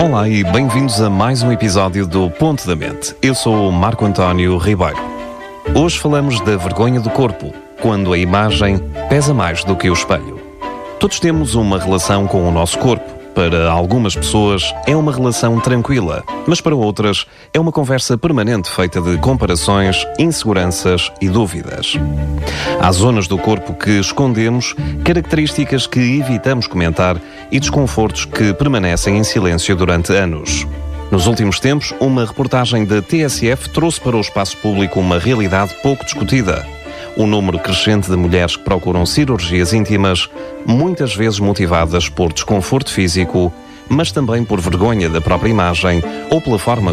Olá e bem-vindos a mais um episódio do Ponto da Mente. Eu sou o Marco António Ribeiro. Hoje falamos da vergonha do corpo, quando a imagem pesa mais do que o espelho. Todos temos uma relação com o nosso corpo. Para algumas pessoas é uma relação tranquila, mas para outras é uma conversa permanente feita de comparações, inseguranças e dúvidas. Há zonas do corpo que escondemos, características que evitamos comentar e desconfortos que permanecem em silêncio durante anos. Nos últimos tempos, uma reportagem da TSF trouxe para o espaço público uma realidade pouco discutida. O número crescente de mulheres que procuram cirurgias íntimas, muitas vezes motivadas por desconforto físico, mas também por vergonha da própria imagem ou pela forma